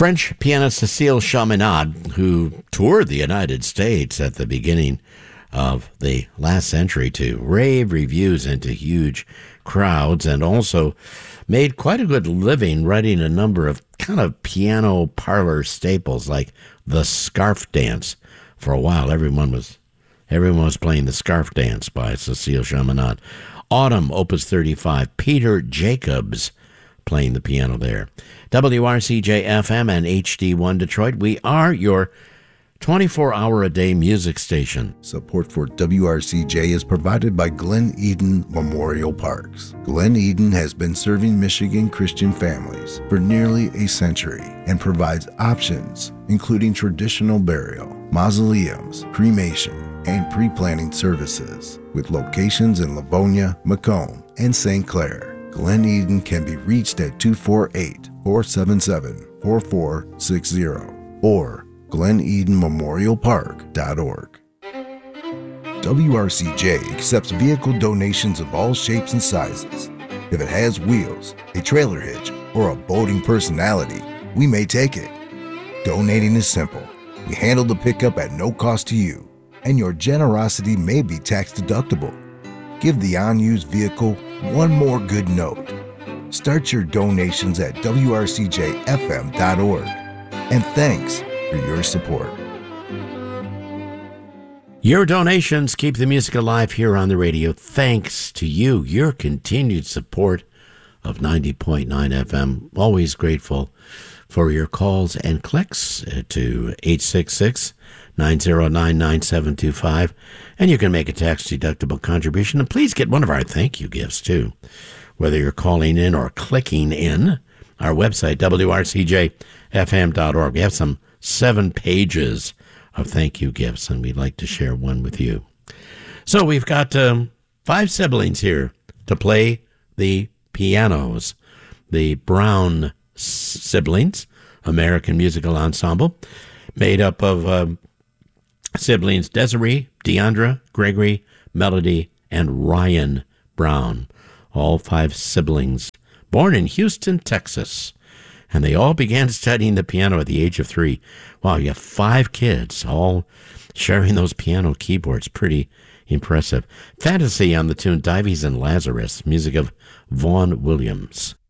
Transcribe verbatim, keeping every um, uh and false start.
French pianist Cécile Chaminade, who toured the United States at the beginning of the last century to rave reviews into huge crowds, and also made quite a good living writing a number of kind of piano parlor staples like the Scarf Dance. For a while, everyone was everyone was playing the Scarf Dance by Cécile Chaminade. Autumn, Opus thirty-five, Peter Jacobs playing the piano there. W R C J F M and H D one Detroit, we are your twenty-four hour a day music station. Support for W R C J is provided by Glen Eden Memorial Parks. Glen Eden has been serving Michigan Christian families for nearly a century and provides options including traditional burial, mausoleums, cremation, and pre-planning services with locations in Livonia, Macomb, and Saint Clair. Glen Eden can be reached at two four eight, four seven seven, four four six zero or glen eden memorial park dot org. W R C J accepts vehicle donations of all shapes and sizes. If it has wheels, a trailer hitch, or a boating personality, we may take it. Donating is simple. We handle the pickup at no cost to you, and your generosity may be tax deductible. Give the unused vehicle one more good note. Start your donations at W R C J F M dot org. And thanks for your support. Your donations keep the music alive here on the radio. Thanks to you, your continued support of ninety point nine F M. Always grateful for your calls and clicks to eight six six, nine zero nine, nine seven two five. And you can make a tax-deductible contribution. And please get one of our thank you gifts, too. Whether you're calling in or clicking in, our website, W R C J F M dot org. We have some seven pages of thank you gifts, and we'd like to share one with you. So we've got um, five siblings here to play the pianos. The Brown siblings, American Musical Ensemble, made up of um, siblings Desiree, Deandra, Gregory, Melody, and Ryan Brown. All five siblings born in Houston, Texas. And they all began studying the piano at the age of three. Wow, you have five kids all sharing those piano keyboards. Pretty impressive. Fantasy on the tune Dives and Lazarus, music of Vaughan Williams.